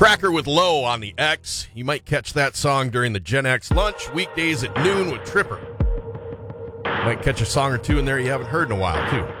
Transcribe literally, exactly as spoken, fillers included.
Cracker with Low on the X. You might catch that song during the Gen X lunch, weekdays at noon with Tripper. Might catch a song or two in there you haven't heard in a while, too.